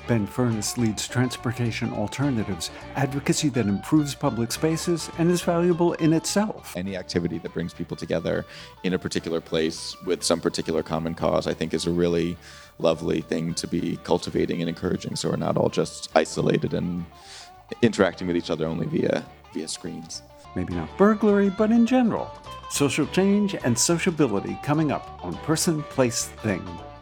Ben Furness leads Transportation Alternatives, advocacy that improves public spaces and is valuable in itself. Any activity that brings people together in a particular place with some particular common cause, I think, is a really lovely thing to be cultivating and encouraging, so we're not all just isolated and interacting with each other only via screens. Maybe not burglary, but in general. Social change and sociability coming up on Person, Place, Thing.